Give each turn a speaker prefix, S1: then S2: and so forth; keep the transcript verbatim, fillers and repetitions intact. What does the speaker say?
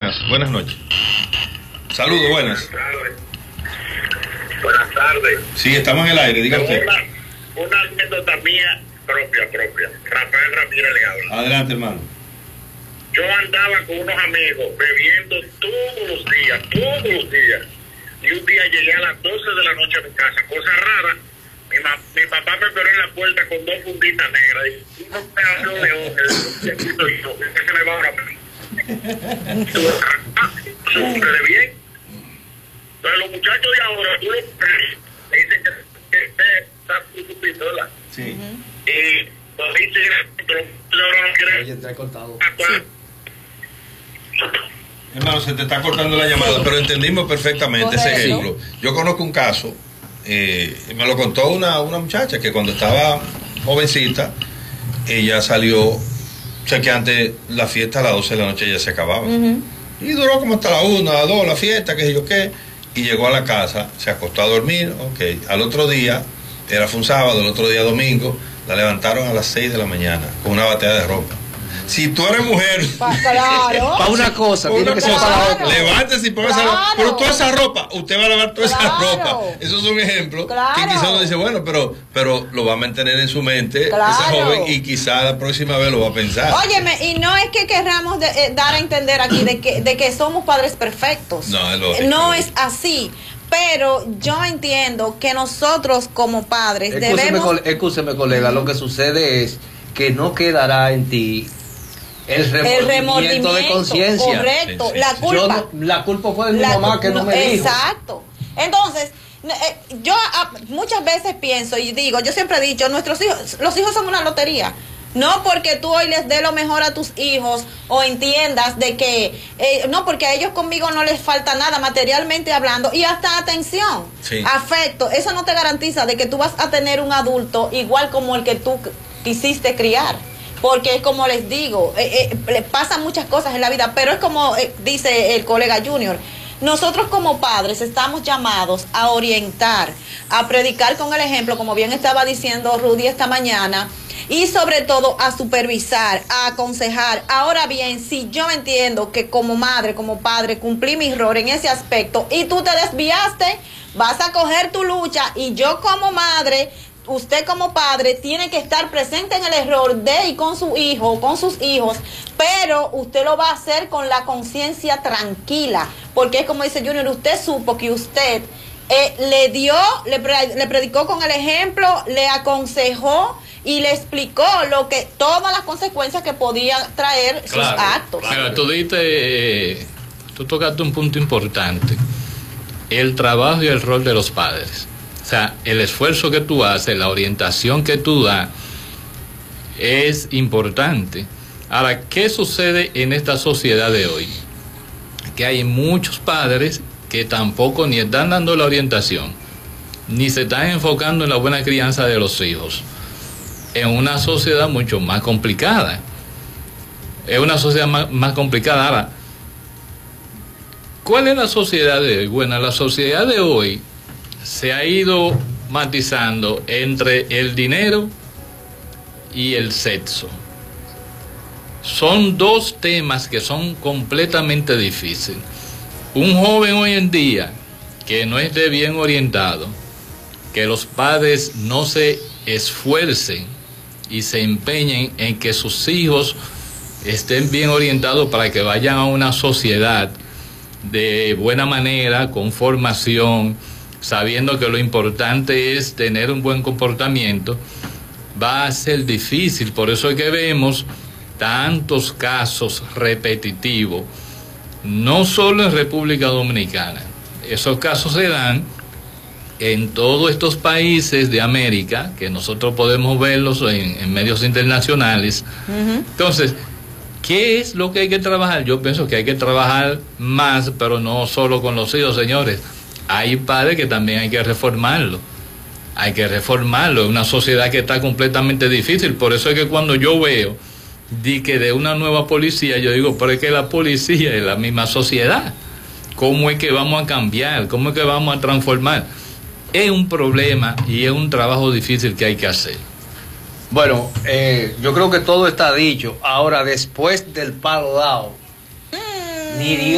S1: buenas, buenas noches. Saludos, buenas.
S2: Buenas tardes.
S1: Sí, estamos en el aire, diga usted.
S2: Una, una anécdota mía propia, propia. Rafael Ramírez le habla.
S1: Adelante, hermano.
S2: Yo andaba con unos amigos bebiendo todos los días, todos los días. Y un día llegué a las doce de la noche a mi casa, cosa rara. Mi, ma mi papá me esperó en la puerta con dos funditas negras. Y uno me habló de ojos, de que se me va ahora mismo. Sucede bien. Entonces los muchachos de ahora, tú los me dicen que, que, que está tu pistola.
S1: Sí.
S2: Y los dicen que los ahora no quieren.
S3: Oye, te he cortado.
S2: Sí.
S1: Hermano, se te está cortando la llamada, pero entendimos perfectamente ese ejemplo. Yo conozco un caso, eh, me lo contó una, una muchacha que cuando estaba jovencita, ella salió, o sea que antes la fiesta a las doce de la noche ya se acababa. Uh-huh. Y duró como hasta la una, a las dos, la fiesta, qué sé yo qué. Y llegó a la casa, se acostó a dormir, ok. Al otro día, era fue un sábado, el otro día domingo, la levantaron a las seis de la mañana con una batea de ropa. Si tú eres mujer,
S4: pa, claro.
S3: para una cosa,
S1: pa
S3: tiene
S1: una
S3: que
S1: cosa,
S3: ser para la otra.
S1: Levántese y póngase
S4: claro.
S1: la, pero toda esa ropa, usted va a lavar toda
S4: claro.
S1: esa ropa. Eso es un ejemplo
S4: claro.
S1: que quizás uno dice, bueno, pero, pero lo va a mantener en su mente
S4: claro.
S1: ese joven y quizás la próxima vez lo va a pensar.
S4: Óyeme, y no es que querramos de, eh, dar a entender aquí de que, de que somos padres perfectos.
S1: No, es lógico.
S4: No es así. Pero yo entiendo que nosotros como padres
S3: Escúcheme,
S4: debemos...
S3: Escúcheme, colega, lo que sucede es que no quedará en ti el remordimiento,
S4: el remordimiento
S3: de conciencia.
S4: Correcto,
S1: sí, sí,
S4: la
S1: sí.
S4: culpa.
S3: Yo, la culpa fue de mi
S4: la,
S3: mamá que no, no me dijo.
S4: Exacto. Entonces, eh, yo a, muchas veces pienso y digo, yo siempre he dicho, nuestros hijos, los hijos son una lotería. No porque tú hoy les dé lo mejor a tus hijos o entiendas de que, eh, no, porque a ellos conmigo no les falta nada materialmente hablando y hasta atención,
S1: sí.
S4: afecto. Eso no te garantiza de que tú vas a tener un adulto igual como el que tú quisiste criar. Porque es como les digo, eh, eh, pasan muchas cosas en la vida, pero es como eh, dice el colega Junior, nosotros como padres estamos llamados a orientar, a predicar con el ejemplo, como bien estaba diciendo Rudy esta mañana, y sobre todo a supervisar, a aconsejar. Ahora bien, si yo entiendo que como madre, como padre, cumplí mi error en ese aspecto y tú te desviaste, vas a coger tu lucha y yo como madre... Usted como padre tiene que estar presente en el error de y con su hijo, con sus hijos, pero usted lo va a hacer con la conciencia tranquila, porque es como dice Junior, usted supo que usted eh, le dio, le, pre, le predicó con el ejemplo, le aconsejó y le explicó lo que todas las consecuencias que podían traer claro, sus actos.
S5: Claro, tú diste, eh, tú tocaste un punto importante, el trabajo y el rol de los padres. O sea, el esfuerzo que tú haces, la orientación que tú das, es importante. Ahora, ¿qué sucede en esta sociedad de hoy? Que hay muchos padres que tampoco ni están dando la orientación, ni se están enfocando en la buena crianza de los hijos. En una sociedad mucho más complicada. Es una sociedad más, más complicada. Ahora, ¿cuál es la sociedad de hoy? Bueno, la sociedad de hoy se ha ido matizando entre el dinero y el sexo. Son dos temas que son completamente difíciles. Un joven hoy en día que no esté bien orientado, que los padres no se esfuercen y se empeñen en que sus hijos estén bien orientados para que vayan a una sociedad de buena manera, con formación, sabiendo que lo importante es tener un buen comportamiento, va a ser difícil. Por eso es que vemos tantos casos repetitivos, no solo en República Dominicana. Esos casos se dan en todos estos países de América, que nosotros podemos verlos en, en medios internacionales. Uh-huh. Entonces, ¿qué es lo que hay que trabajar? Yo pienso que hay que trabajar más, pero no solo con los hijos, señores. Hay padres que también hay que reformarlo. Hay que reformarlo. Es una sociedad que está completamente difícil. Por eso es que cuando yo veo de que de una nueva policía, yo digo, pero es que la policía es la misma sociedad. ¿Cómo es que vamos a cambiar? ¿Cómo es que vamos a transformar? Es un problema y es un trabajo difícil que hay que hacer.
S3: Bueno, eh, yo creo que todo está dicho. Ahora, después del palo dado, mm. ni Dios